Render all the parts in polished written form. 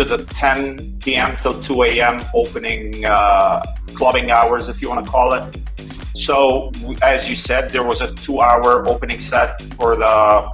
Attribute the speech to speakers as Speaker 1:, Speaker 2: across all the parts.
Speaker 1: a 10 p.m. till 2 a.m. opening clubbing hours, if you want to call it. So, as you said, there was a 2-hour opening set for the,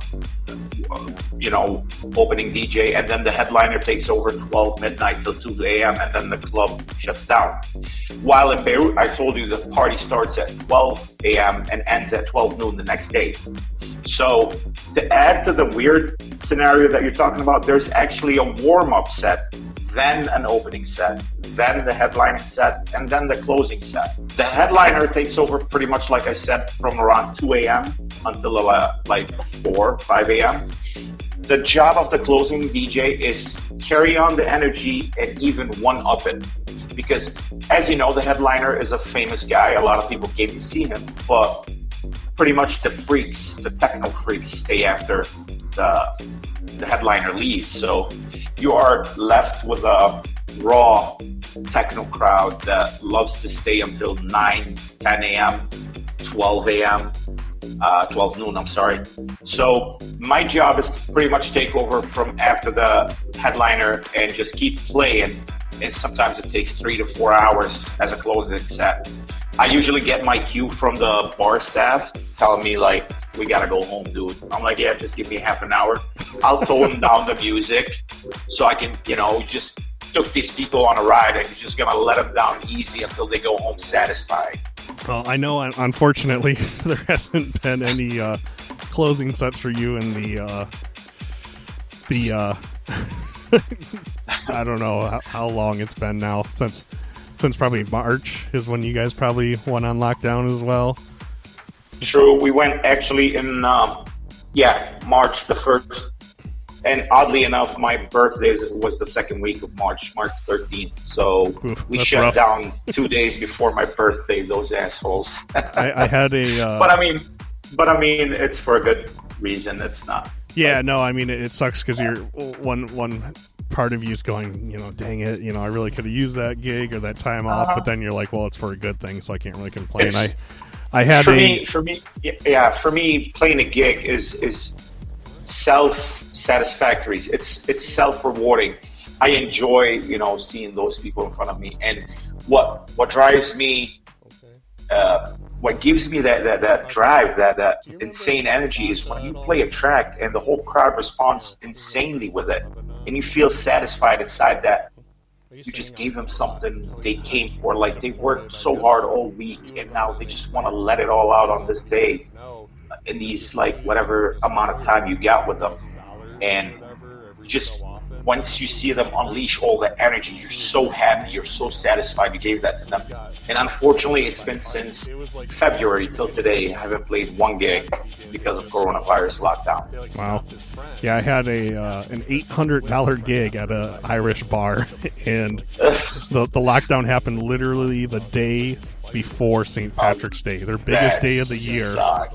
Speaker 1: opening DJ, and then the headliner takes over 12 midnight till 2 a.m., and then the club shuts down. While in Beirut, I told you the party starts at 12 a.m. and ends at 12 noon the next day. So, to add to the weird scenario that you're talking about, there's actually a warm-up set, then an opening set, then the headlining set, and then the closing set. The headliner takes over pretty much, like I said, from around 2 a.m. until like 4, 5 a.m. The job of the closing DJ is carry on the energy and even one-up it. Because, as you know, the headliner is a famous guy. A lot of people came to see him, but pretty much the freaks, the techno freaks, stay after the headliner leaves. So you are left with a raw techno crowd that loves to stay until 9, 10 a.m., 12 a.m., 12 noon, I'm sorry. So my job is to pretty much take over from after the headliner and just keep playing. And sometimes it takes 3 to 4 hours as a closing set. I usually get my cue from the bar staff telling me, like, we gotta go home, dude. I'm like, yeah, just give me half an hour. I'll tone down the music so I can, just took these people on a ride and you're just gonna let them down easy until they go home satisfied.
Speaker 2: Well, I know, unfortunately, there hasn't been any closing sets for you in the I don't know how long it's been now, since probably March is when you guys probably went on lockdown as well.
Speaker 1: True, we went actually in March the 1st. And oddly enough, my birthday was the second week of March 13th. So we shut
Speaker 2: rough.
Speaker 1: down 2 days before my birthday, those assholes.
Speaker 2: I had a...
Speaker 1: But I mean, it's for a good reason. It's not...
Speaker 2: Yeah, no, I mean, it sucks because you're one part of you is going, dang it, I really could have used that gig or that time off, but then you're like, well, it's for a good thing, so I can't really complain. I had for me,
Speaker 1: playing a gig is self-satisfactory. It's self-rewarding. I enjoy, seeing those people in front of me, and what drives me. What gives me that drive, that insane energy is when you play a track and the whole crowd responds insanely with it, and you feel satisfied inside that you just gave them something they came for. Like, they worked so hard all week and now they just want to let it all out on this day in these, like, whatever amount of time you got with them. And just once you see them unleash all the energy, you're so happy, you're so satisfied you gave that to them. And unfortunately, it's been since February till today. I haven't played one gig because of coronavirus lockdown.
Speaker 2: Wow. Yeah, I had an $800 gig at an Irish bar, and the lockdown happened literally the day before St. Patrick's Day, their biggest day of the year.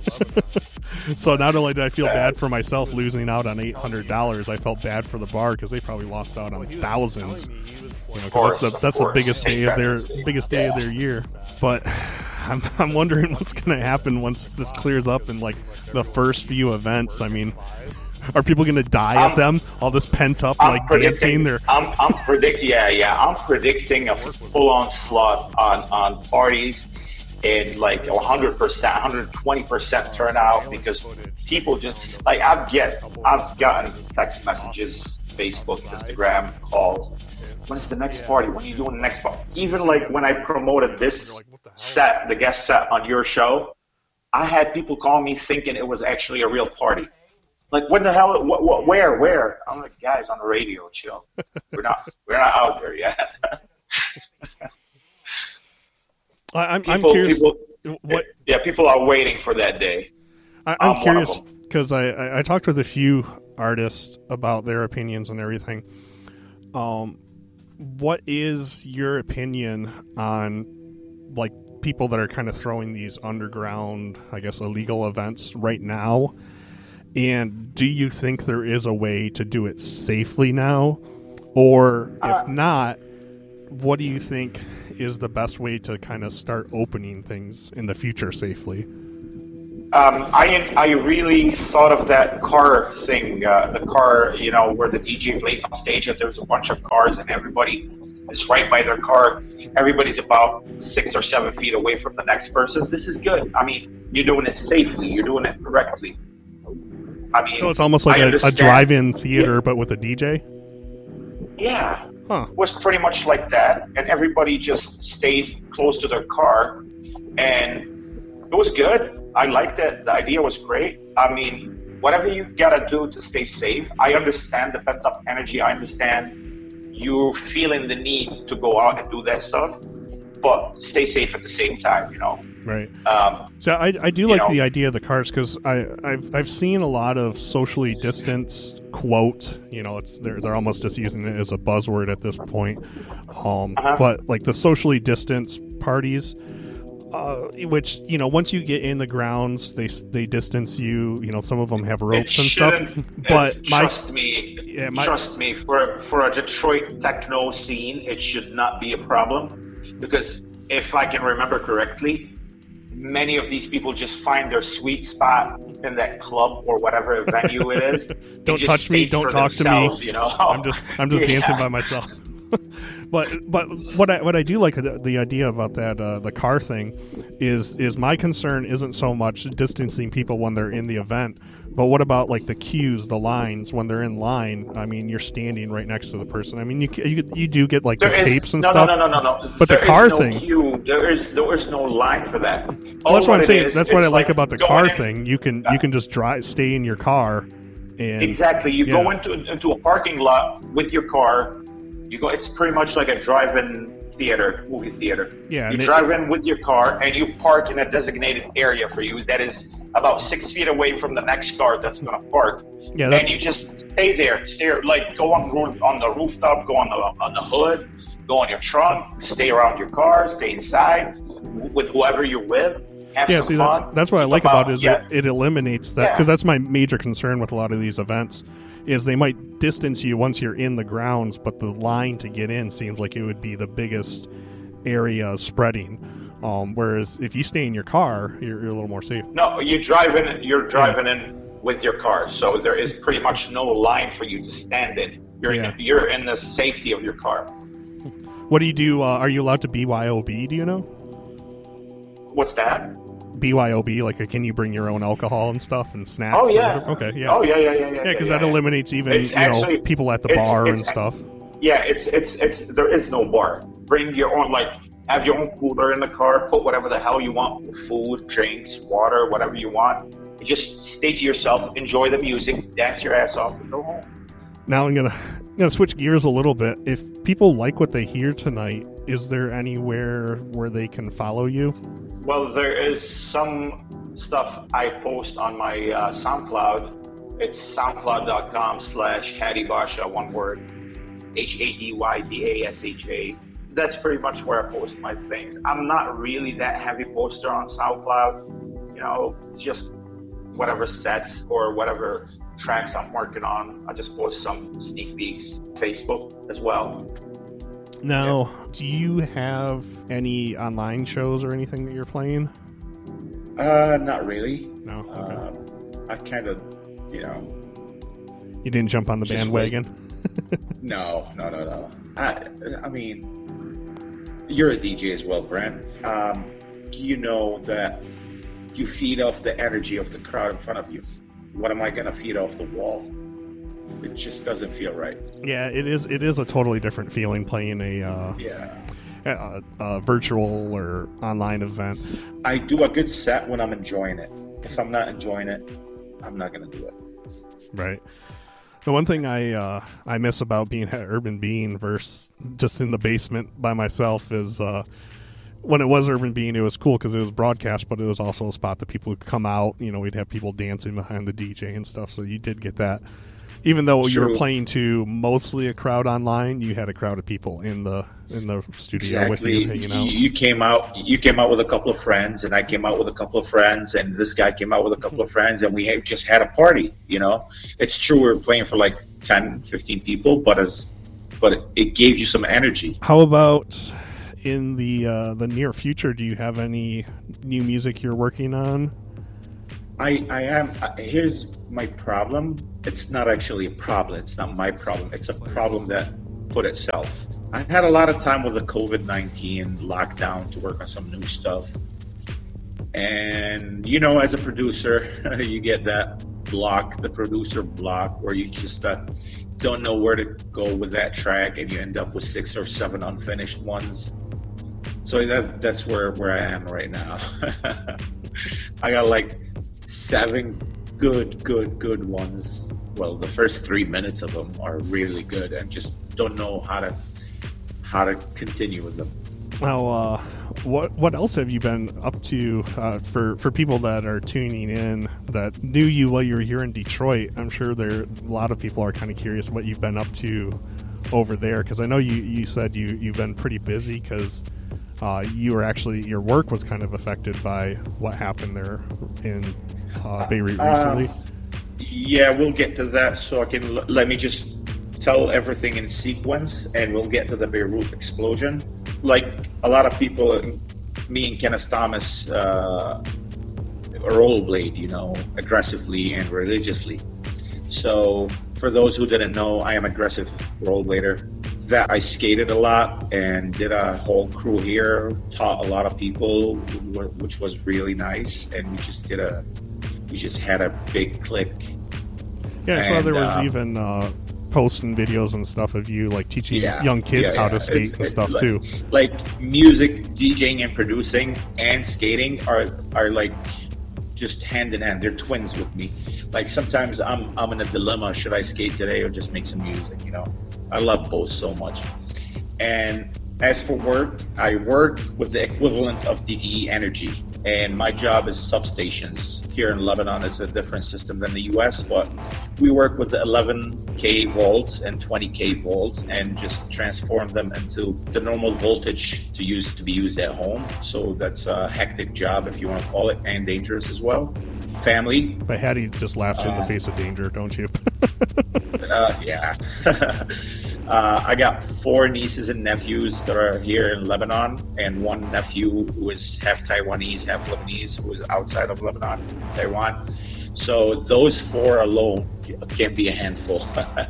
Speaker 2: So not only did I feel bad for myself losing out on $800, I felt bad for the bar because they probably lost out on thousands. That's the biggest day of their year. But I'm wondering what's going to happen once this clears up in like the first few events. I mean, are people going to die at them? All this pent up dancing.
Speaker 1: I'm predicting a full-on slot on parties and like 100%, 120% turnout, because people just like I've gotten text messages, Facebook, Instagram, calls. When is the next party? When are you doing the next party? Even like when I promoted this set, the guest set on your show, I had people call me thinking it was actually a real party. Like, when the hell? Where? I'm like, guys, on the radio, chill. We're not out there yet.
Speaker 2: I'm curious.
Speaker 1: People are waiting for that day.
Speaker 2: I'm curious because I talked with a few artists about their opinions and everything. What is your opinion on like people that are kind of throwing these underground, I guess, illegal events right now? And do you think there is a way to do it safely now? Or if not, what do you think is the best way to kind of start opening things in the future safely?
Speaker 1: I really thought of that car thing, the car, where the DJ plays on stage and there's a bunch of cars and everybody is right by their car. Everybody's about 6 or 7 feet away from the next person. This is good. I mean, you're doing it safely. You're doing it correctly. I mean,
Speaker 2: so it's almost like a drive-in theater, but with a DJ?
Speaker 1: Yeah.
Speaker 2: Huh.
Speaker 1: It was pretty much like that. And everybody just stayed close to their car. And it was good. I liked it. The idea was great. I mean, whatever you gotta do to stay safe, I understand the pent-up energy. I understand you feeling the need to go out and do that stuff, but stay safe at the same time,
Speaker 2: Right. So I do like the idea of the cars, because I've seen a lot of socially distanced quote. They're almost just using it as a buzzword at this point. But like the socially distanced parties. Which once you get in the grounds, they distance you. Some of them have ropes and stuff. But trust
Speaker 1: me, for a Detroit techno scene, it should not be a problem, because if I can remember correctly, many of these people just find their sweet spot in that club or whatever venue it is.
Speaker 2: Don't touch me. Don't talk to me. I'm just dancing by myself. But what I do like the idea about that the car thing is my concern isn't so much distancing people when they're in the event, but what about like the queues, the lines when they're in line? I mean, you're standing right next to the person. I mean, you do get like tapes and stuff.
Speaker 1: No.
Speaker 2: But the car thing,
Speaker 1: there is no line for that.
Speaker 2: Well, that's what I'm saying. That's what I like about the car thing. You can just stay in your car. And,
Speaker 1: exactly. You go into a parking lot with your car. It's pretty much like a drive-in movie theater.
Speaker 2: Yeah,
Speaker 1: you drive in with your car and you park in a designated area for you that is about 6 feet away from the next car that's going to park.
Speaker 2: Yeah,
Speaker 1: and you just stay there. Go on the rooftop, go on the hood, go on your trunk, stay around your car, stay inside with whoever you're with. Have some fun.
Speaker 2: That's what I like about it is it eliminates that, because that's my major concern with a lot of these events. Is they might distance you once you're in the grounds, but the line to get in seems like it would be the biggest area spreading. Whereas if you stay in your car, you're a little more safe.
Speaker 1: No, you're driving in with your car, so there is pretty much no line for you to stand in. You're in the safety of your car.
Speaker 2: What do you do? Are you allowed to BYOB? Do you know?
Speaker 1: What's that?
Speaker 2: BYOB, like can you bring your own alcohol and stuff and snacks?
Speaker 1: Oh yeah.
Speaker 2: Okay. Yeah.
Speaker 1: Oh yeah.
Speaker 2: Yeah, because that eliminates even people at the bar and stuff.
Speaker 1: Yeah, there is no bar. Bring your own, have your own cooler in the car. Put whatever the hell you want, food, drinks, water, whatever you want. You just stay to yourself, enjoy the music, dance your ass off, and go home.
Speaker 2: Now I'm gonna switch gears a little bit. If people like what they hear tonight, is there anywhere where they can follow you?
Speaker 1: Well, there is some stuff I post on my SoundCloud. It's soundcloud.com/HadyBasha, one word, HADYBASHA. That's pretty much where I post my things. I'm not really that heavy poster on SoundCloud. It's just whatever sets or whatever tracks I'm working on. I just post some sneak peeks. Facebook as well.
Speaker 2: Now, do you have any online shows or anything that you're playing?
Speaker 3: Not really.
Speaker 2: No. Okay.
Speaker 3: I kind of,
Speaker 2: You didn't jump on the bandwagon?
Speaker 3: No. I mean, you're a DJ as well, Brent. You know that you feed off the energy of the crowd in front of you. What am I going to feed off the wall? It just doesn't feel right.
Speaker 2: Yeah, it is a totally different feeling playing a virtual or online event.
Speaker 3: I do a good set when I'm enjoying it. If I'm not enjoying it, I'm not going to do it.
Speaker 2: Right. The one thing I miss about being at Urban Bean versus just in the basement by myself is when it was Urban Bean, it was cool because it was broadcast, but it was also a spot that people would come out. We'd have people dancing behind the DJ and stuff, so you did get that. Even though you were playing to mostly a crowd online, you had a crowd of people in the studio with you hanging out.
Speaker 3: You came out with a couple of friends, and I came out with a couple of friends, and this guy came out with a couple of friends, and we just had a party. It's true we were playing for 10, 15 people, but it gave you some energy.
Speaker 2: How about in the near future? Do you have any new music you're working on?
Speaker 3: I am. Here's my problem. It's not actually a problem. It's not my problem. It's a problem that put itself. I had a lot of time with the COVID-19 lockdown to work on some new stuff. And, as a producer, you get that block, the producer block, where you just don't know where to go with that track, and you end up with 6 or 7 unfinished ones. So that's where I am right now. I got like 7 good ones. Well, the first 3 minutes of them are really good, and just don't know how to continue with them.
Speaker 2: Now, what else have you been up to for people that are tuning in that knew you while you were here in Detroit? I'm sure a lot of people are kind of curious what you've been up to over there, because I know you said you've been pretty busy because you were actually, your work was kind of affected by what happened there in Beirut recently.
Speaker 3: Yeah, we'll get to that. So let me just tell everything in sequence, and we'll get to the Beirut explosion. Like a lot of people, me and Kenneth Thomas rollerblade, aggressively and religiously. So for those who didn't know, I am aggressive rollerblader. That I skated a lot and did a whole crew here, taught a lot of people, which was really nice, and we just had a big click.
Speaker 2: Yeah, I saw there was even posting videos and stuff of you like teaching young kids how to skate and stuff too.
Speaker 3: Like music, DJing, and producing and skating are like just hand in hand. They're twins with me. Like sometimes I'm in a dilemma: should I skate today or just make some music? I love both so much. And as for work, I work with the equivalent of DTE Energy, and my job is substations. Here in Lebanon, it's a different system than the U.S., but we work with the 11K volts and 20K volts and just transform them into the normal voltage to be used at home. So that's a hectic job, if you want to call it, and dangerous as well. Family.
Speaker 2: But Hattie just laughs in the face of danger, don't you?
Speaker 3: Yeah. I got 4 nieces and nephews that are here in Lebanon, and 1 nephew who is half Taiwanese, half Lebanese, who is outside of Lebanon, Taiwan. So those 4 alone can be a handful.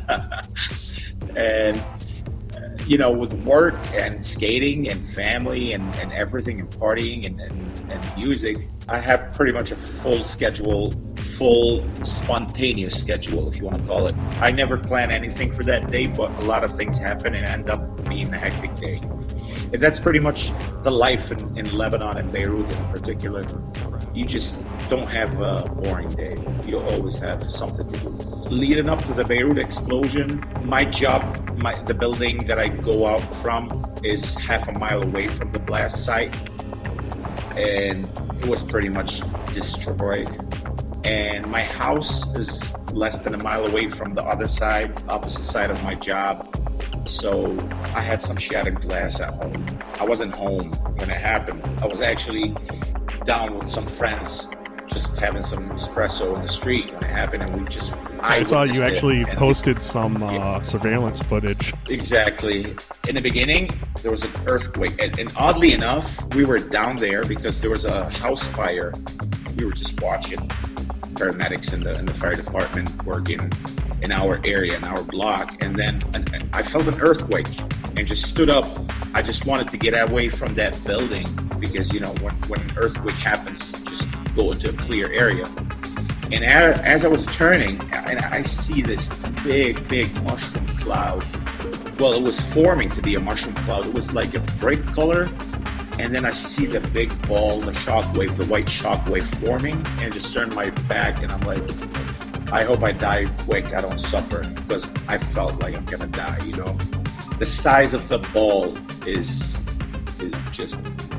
Speaker 3: And, with work and skating and family and everything and partying and music, I have pretty much a full schedule, full spontaneous schedule, if you want to call it. I never plan anything for that day, but a lot of things happen and end up being a hectic day. And that's pretty much the life in Lebanon and Beirut in particular. You just don't have a boring day. You always have something to do. Leading up to the Beirut explosion, my job, the building that I go out from is half a mile away from the blast site. And it was pretty much destroyed. And my house is less than a mile away from the other side, opposite side of my job. So I had some shattered glass at home. I wasn't home when it happened. I was actually down with some friends, just having some espresso in the street when it happened, and I
Speaker 2: saw you actually posted some surveillance footage.
Speaker 3: Exactly. In the beginning, there was an earthquake, and oddly enough, we were down there because there was a house fire. We were just watching paramedics in the fire department working in our area, in our block, and then I felt an earthquake and just stood up. I just wanted to get away from that building because, when an earthquake happens, just go into a clear area. And as I was turning, and I see this big mushroom cloud. Well, it was forming to be a mushroom cloud. It was like a brick color. And then I see the big ball, the white shockwave forming, and I just turned my back, and I'm like, I hope I die quick. I don't suffer, because I felt like I'm gonna die. The size of the ball is just,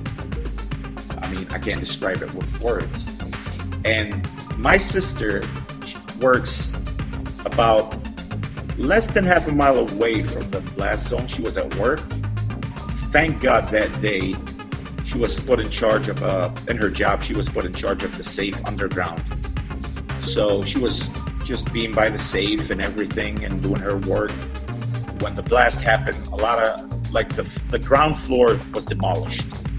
Speaker 3: I can't describe it with words. And my sister works about less than half a mile away from the blast zone. She was at work. Thank God that day she was put in charge of, in her job, she was put in charge of the safe underground. So she was just being by the safe and everything and doing her work. When the blast happened, a lot of, the ground floor was demolished.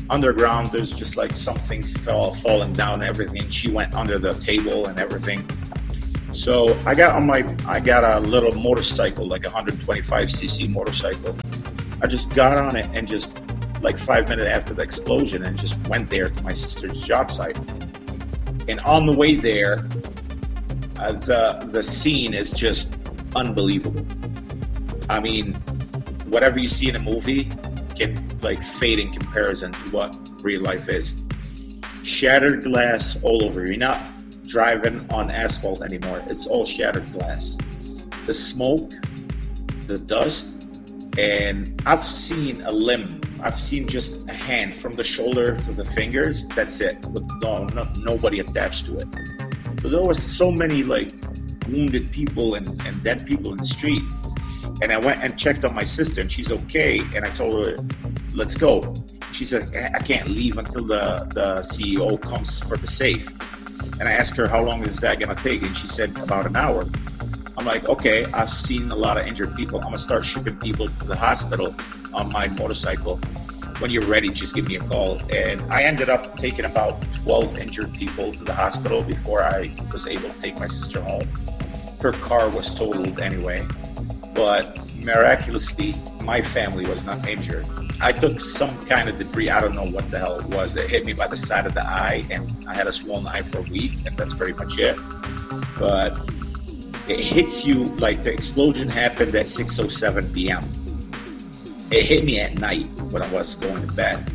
Speaker 3: underground, there's just like some things falling down and everything. She went under the table and everything. So I got a little motorcycle, like a 125cc motorcycle. I just got on it and just like 5 minutes after the explosion and just went there to my sister's job site. And on the way there, the scene is just unbelievable. I mean, whatever you see in a movie can like fade in comparison to what real life is. Shattered glass all over. You're not driving on asphalt anymore. It's all shattered glass. The smoke, the dust, and I've seen a limb. I've seen just a hand from the shoulder to the fingers. That's it. With nobody attached to it. So there was so many like wounded people and dead people in the street. And I went and checked on my sister, and she's okay. And I told her, let's go. She said, I can't leave until the CEO comes for the safe. And I asked her, how long is that going to take? And she said, about an hour. I'm like, okay, I've seen a lot of injured people. I'm going to start shipping people to the hospital on my motorcycle. When you're ready, just give me a call. And I ended up taking about 12 injured people to the hospital before I was able to take my sister home. Her car was totaled anyway. But miraculously, my family was not injured. I took some kind of debris, I don't know what the hell it was, that hit me by the side of the eye, and I had a swollen eye for a week, and that's pretty much it. But it hits you like the explosion happened at 6:07 p.m. It hit me at night when I was going to bed.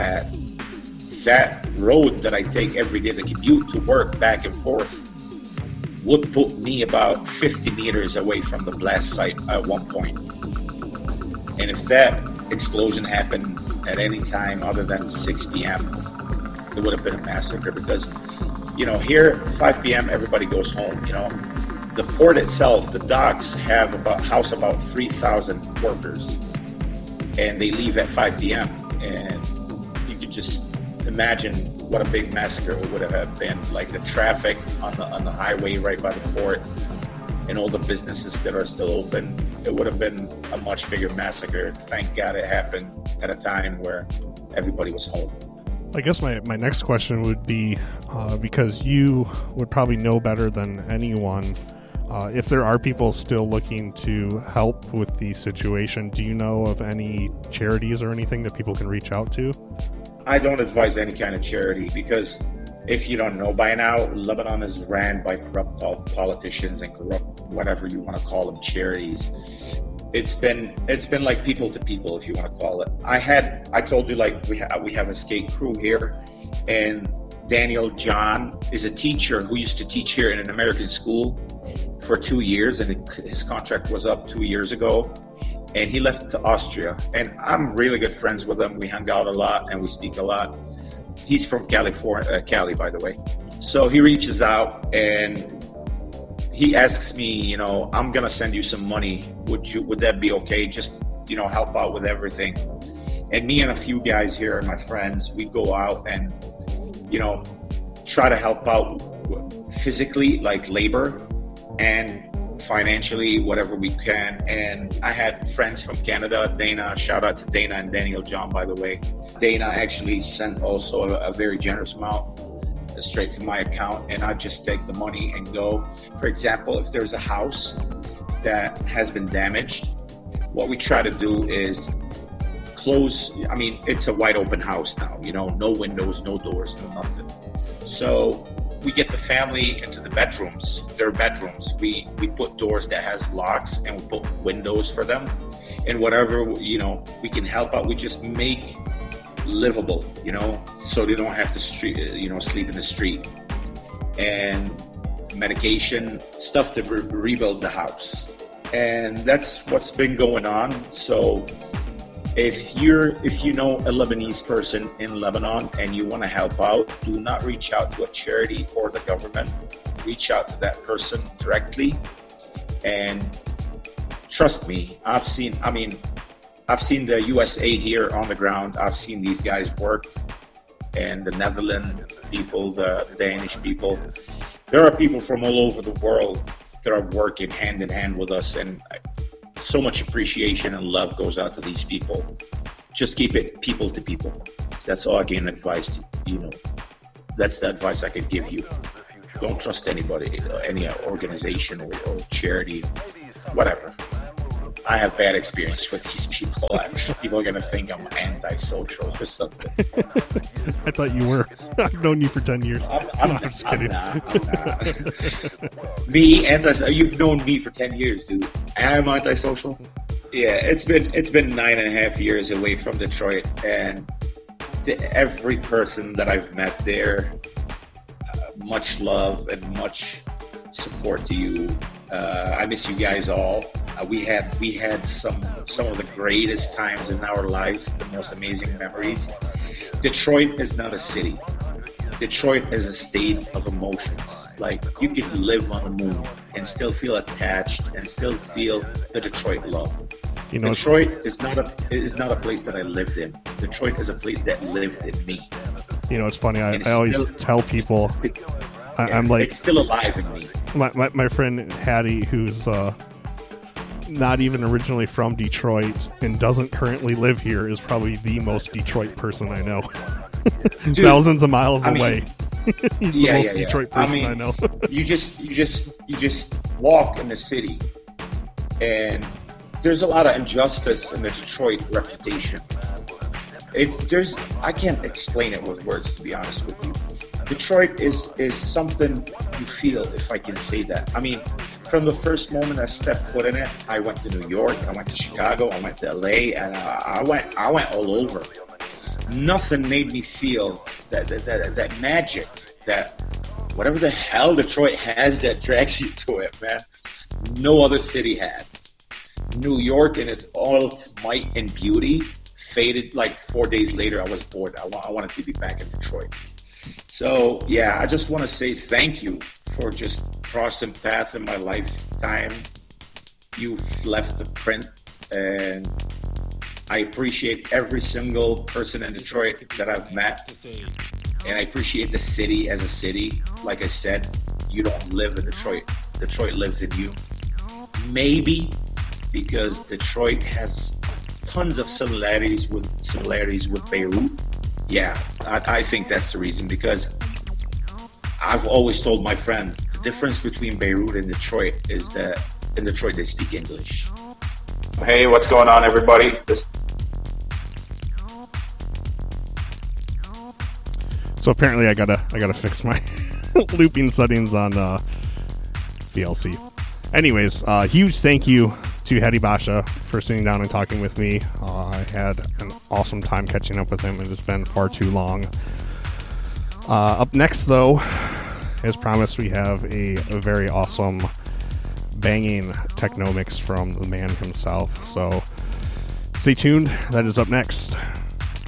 Speaker 3: That road that I take every day, the commute to work back and forth, would put me about 50 meters away from the blast site at one point. And if that explosion happened at any time other than 6 p.m., it would have been a massacre because, you know, here, 5 p.m., everybody goes home, you know. The port itself, the docks, house about 3,000 workers, and they leave at 5 p.m. And you could just imagine what a big massacre it would have been. Like the traffic on the highway right by the port and all the businesses that are still open. It would have been a much bigger massacre. Thank God it happened at a time where everybody was home.
Speaker 2: I guess my next question would be, because you would probably know better than anyone, if there are people still looking to help with the situation, do you know of any charities or anything that people can reach out to?
Speaker 3: I don't advise any kind of charity because if you don't know by now, Lebanon is ran by corrupt politicians and corrupt whatever you want to call them, charities. It's been like people to people, if you want to call it. I told you, like, we have a skate crew here, and Daniel John is a teacher who used to teach here in an American school for 2 years, and his contract was up 2 years ago. And he left to Austria, and I'm really good friends with him. We hang out a lot and we speak a lot. He's from California, Cali, by the way. So he reaches out and he asks me, you know, I'm gonna send you some money. Would that be okay? Just, you know, help out with everything. And me and a few guys here and my friends, we go out and, you know, try to help out physically, like labor, and financially, whatever we can. And I had friends from Canada, Dana, shout out to Dana and Daniel John, by the way. Dana actually sent also a very generous amount straight to my account, and I just take the money and go. For example, if there's a house that has been damaged, what we try to do is close. I mean, it's a wide open house now, you know, no windows, no doors, no nothing. So we get the family into the bedrooms, their bedrooms. We put doors that has locks, and we put windows for them. And whatever, you know, we can help out, we just make livable, you know, so they don't have to sleep in the street. And medication, stuff to rebuild the house. And that's what's been going on. So if you know a Lebanese person in Lebanon and you want to help out, do not reach out to a charity or the government. Reach out to that person directly. And trust me, I've seen the US aid here on the ground. I've seen these guys work, and the Netherlands people, the Danish people. There are people from all over the world that are working hand in hand with us, and so much appreciation and love goes out to these people. Just keep it people to people. That's all I can advise to, that's the advice I could give you. Don't trust anybody, any organization or charity, whatever. I have bad experience with these people. People are going to think I'm antisocial or something.
Speaker 2: I thought you were. I've known you for 10 years. I'm just kidding.
Speaker 3: I'm not. You've known me for 10 years, dude. I'm antisocial? Yeah, it's been 9.5 years away from Detroit, and every person that I've met there, much love and much support to you. I miss you guys all. We had some of the greatest times in our lives, the most amazing memories. Detroit is not a city. Detroit is a state of emotions. Like, you could live on the moon and still feel attached and still feel the Detroit love. Detroit is not a place that I lived in. Detroit is a place that lived in me.
Speaker 2: It's funny. I always tell people, I'm like,
Speaker 3: it's still alive in me.
Speaker 2: My friend Hattie, who's not even originally from Detroit and doesn't currently live here, is probably the most Detroit person I know. Dude, thousands of miles away. He's the most Detroit person I know.
Speaker 3: you just walk in the city, and there's a lot of injustice in the Detroit reputation. I can't explain it with words, to be honest with you. Detroit is something you feel, if I can say that. I mean, from the first moment I stepped foot in it, I went to New York, I went to Chicago, I went to LA, and I went all over. Nothing made me feel that magic, that whatever the hell Detroit has that drags you to it, man. No other city had. New York in all its might and beauty faded like 4 days later. I was bored. I wanted to be back in Detroit. So, yeah, I just want to say thank you for just crossing paths in my lifetime. You've left a print, and I appreciate every single person in Detroit that I've met, and I appreciate the city as a city. Like I said, you don't live in Detroit. Detroit lives in you. Maybe because Detroit has tons of similarities with Beirut. Yeah, I think that's the reason, because I've always told my friend the difference between Beirut and Detroit is that in Detroit they speak English.
Speaker 1: Hey, what's going on, everybody?
Speaker 2: So apparently I gotta fix my looping settings on VLC. Anyways, huge thank you to Hedi Basha for sitting down and talking with me. I had an awesome time catching up with him. It has been far too long. Up next, though, as promised, we have a very awesome banging techno mix from the man himself. So stay tuned. That is up next.